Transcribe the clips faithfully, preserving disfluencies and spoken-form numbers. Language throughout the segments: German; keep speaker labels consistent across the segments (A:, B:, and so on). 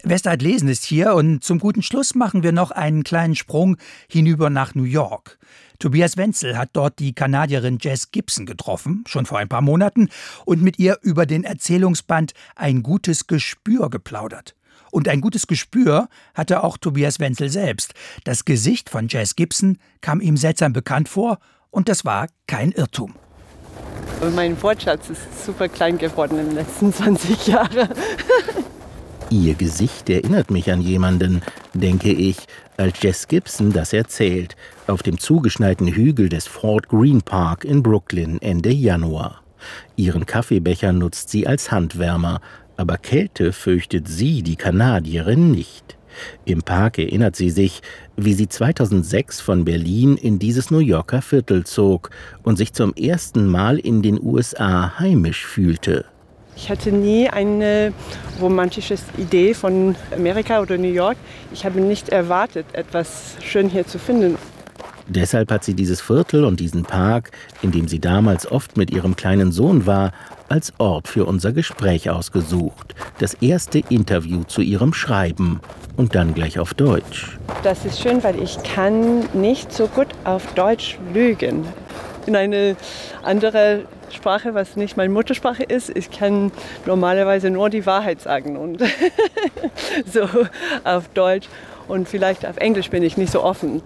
A: Westart Lesen ist hier und zum guten Schluss machen wir noch einen kleinen Sprung hinüber nach New York. Tobias Wenzel hat dort die Kanadierin Jess Gibson getroffen, schon vor ein paar Monaten, und mit ihr über den Erzählungsband Ein gutes Gespür geplaudert. Und ein gutes Gespür hatte auch Tobias Wenzel selbst. Das Gesicht von Jess Gibson kam ihm seltsam bekannt vor und das war kein Irrtum.
B: Mein Wortschatz ist super klein geworden in den letzten zwanzig Jahren.
C: Ihr Gesicht erinnert mich an jemanden, denke ich, als Jess Gibson das erzählt, auf dem zugeschneiten Hügel des Fort Greene Park in Brooklyn Ende Januar. Ihren Kaffeebecher nutzt sie als Handwärmer, aber Kälte fürchtet sie, die Kanadierin, nicht. Im Park erinnert sie sich, wie sie zweitausendsechs von Berlin in dieses New Yorker Viertel zog und sich zum ersten Mal in den U S A heimisch fühlte.
B: Ich hatte nie eine romantische Idee von Amerika oder New York. Ich habe nicht erwartet, etwas schön hier zu finden.
C: Deshalb hat sie dieses Viertel und diesen Park, in dem sie damals oft mit ihrem kleinen Sohn war, als Ort für unser Gespräch ausgesucht. Das erste Interview zu ihrem Schreiben und dann gleich auf Deutsch.
B: Das ist schön, weil ich kann nicht so gut auf Deutsch lügen. In eine andere Sprache, was nicht meine Muttersprache ist, ich kann normalerweise nur die Wahrheit sagen und so auf Deutsch und vielleicht auf Englisch bin ich nicht so offen.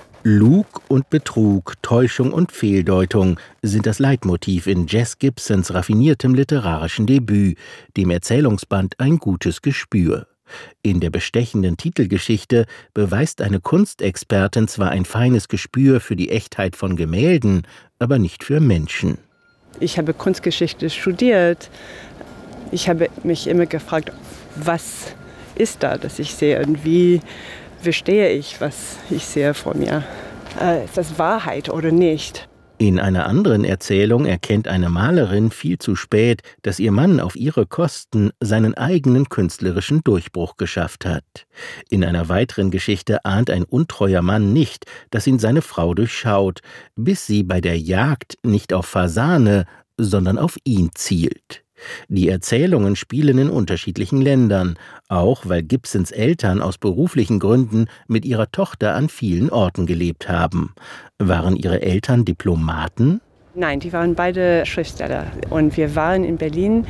C: Lug und Betrug, Täuschung und Fehldeutung sind das Leitmotiv in Jess Gibsons raffiniertem literarischen Debüt, dem Erzählungsband Ein gutes Gespür. In der bestechenden Titelgeschichte beweist eine Kunstexpertin zwar ein feines Gespür für die Echtheit von Gemälden, aber nicht für Menschen.
B: Ich habe Kunstgeschichte studiert. Ich habe mich immer gefragt, was ist da, das ich sehe und wie verstehe ich, was ich sehe vor mir. Äh, ist das Wahrheit oder nicht?
C: In einer anderen Erzählung erkennt eine Malerin viel zu spät, dass ihr Mann auf ihre Kosten seinen eigenen künstlerischen Durchbruch geschafft hat. In einer weiteren Geschichte ahnt ein untreuer Mann nicht, dass ihn seine Frau durchschaut, bis sie bei der Jagd nicht auf Fasane, sondern auf ihn zielt. Die Erzählungen spielen in unterschiedlichen Ländern, auch weil Gibsons Eltern aus beruflichen Gründen mit ihrer Tochter an vielen Orten gelebt haben. Waren ihre Eltern Diplomaten?
B: Nein, die waren beide Schriftsteller. Und wir waren in Berlin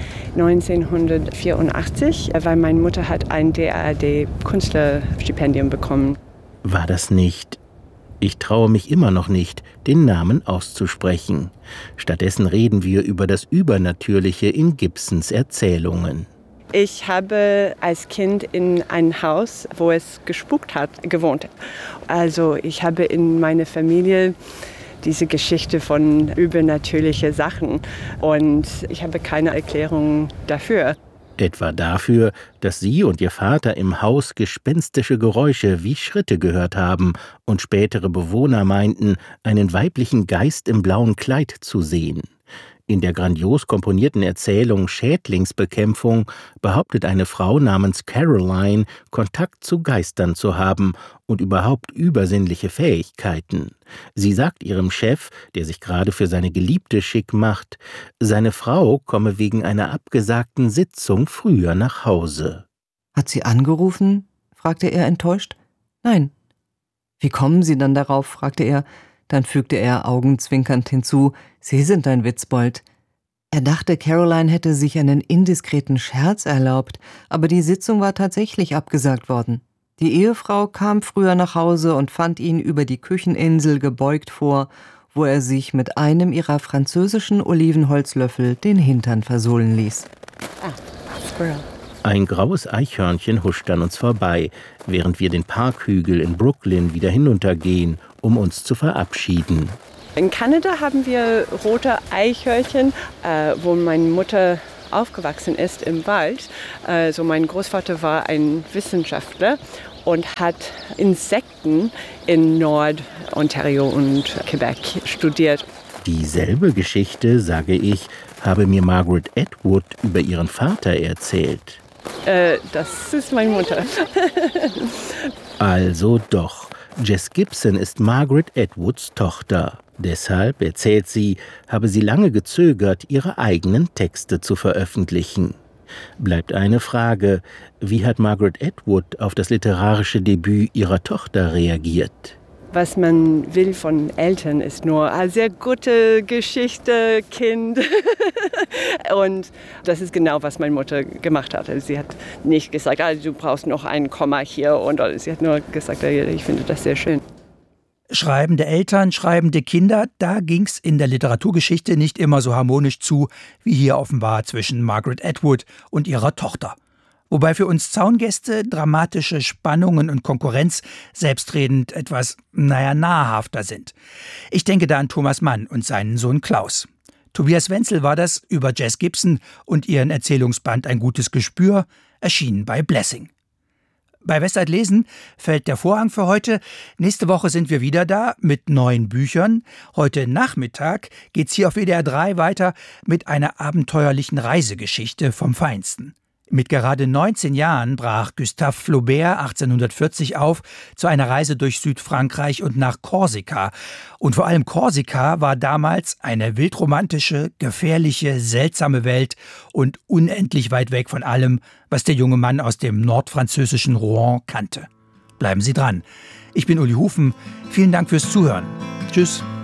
B: neunzehnhundertvierundachtzig, weil meine Mutter hat ein D A D-Künstlerstipendium bekommen.
C: War das nicht... Ich traue mich immer noch nicht, den Namen auszusprechen. Stattdessen reden wir über das Übernatürliche in Gibsons Erzählungen.
B: Ich habe als Kind in einem Haus, wo es gespukt hat, gewohnt. Also ich habe in meiner Familie diese Geschichte von übernatürlichen Sachen und ich habe keine Erklärung dafür.
C: Etwa dafür, dass sie und ihr Vater im Haus gespenstische Geräusche wie Schritte gehört haben und spätere Bewohner meinten, einen weiblichen Geist im blauen Kleid zu sehen. In der grandios komponierten Erzählung Schädlingsbekämpfung behauptet eine Frau namens Caroline, Kontakt zu Geistern zu haben und überhaupt übersinnliche Fähigkeiten. Sie sagt ihrem Chef, der sich gerade für seine Geliebte schick macht, seine Frau komme wegen einer abgesagten Sitzung früher nach Hause.
D: »Hat sie angerufen?« fragte er enttäuscht. »Nein.« »Wie kommen Sie dann darauf?« fragte er. Dann fügte er augenzwinkernd hinzu, »Sie sind ein Witzbold.« Er dachte, Caroline hätte sich einen indiskreten Scherz erlaubt, aber die Sitzung war tatsächlich abgesagt worden. Die Ehefrau kam früher nach Hause und fand ihn über die Kücheninsel gebeugt vor, wo er sich mit einem ihrer französischen Olivenholzlöffel den Hintern versohlen ließ.
B: Ah, Squirrel.
C: Ein graues Eichhörnchen huscht an uns vorbei, während wir den Parkhügel in Brooklyn wieder hinuntergehen, um uns zu verabschieden.
B: In Kanada haben wir rote Eichhörnchen, äh, wo meine Mutter aufgewachsen ist im Wald. Also mein Großvater war ein Wissenschaftler und hat Insekten in Nord-Ontario und Quebec studiert.
C: Dieselbe Geschichte, sage ich, habe mir Margaret Atwood über ihren Vater erzählt.
B: Äh, das ist meine Mutter.
C: Also doch. Jess Gibson ist Margaret Atwoods Tochter. Deshalb, erzählt sie, habe sie lange gezögert, ihre eigenen Texte zu veröffentlichen. Bleibt eine Frage: Wie hat Margaret Atwood auf das literarische Debüt ihrer Tochter reagiert?
B: Was man will von Eltern ist nur eine sehr gute Geschichte, Kind. Und das ist genau, was meine Mutter gemacht hat. Sie hat nicht gesagt, ah, du brauchst noch ein Komma hier. Und sie hat nur gesagt, ich finde das sehr schön.
A: Schreibende Eltern, schreibende Kinder, da ging's in der Literaturgeschichte nicht immer so harmonisch zu, wie hier offenbar zwischen Margaret Atwood und ihrer Tochter. Wobei für uns Zaungäste dramatische Spannungen und Konkurrenz selbstredend etwas, naja, nahrhafter sind. Ich denke da an Thomas Mann und seinen Sohn Klaus. Tobias Wenzel war das über Jess Gibson und ihren Erzählungsband Ein gutes Gespür, erschienen bei Blessing. Bei Westside Lesen fällt der Vorhang für heute. Nächste Woche sind wir wieder da mit neuen Büchern. Heute Nachmittag geht's hier auf W D R drei weiter mit einer abenteuerlichen Reisegeschichte vom Feinsten. Mit gerade neunzehn Jahren brach Gustave Flaubert achtzehnhundertvierzig auf zu einer Reise durch Südfrankreich und nach Korsika. Und vor allem Korsika war damals eine wildromantische, gefährliche, seltsame Welt und unendlich weit weg von allem, was der junge Mann aus dem nordfranzösischen Rouen kannte. Bleiben Sie dran. Ich bin Uli Hufen. Vielen Dank fürs Zuhören. Tschüss.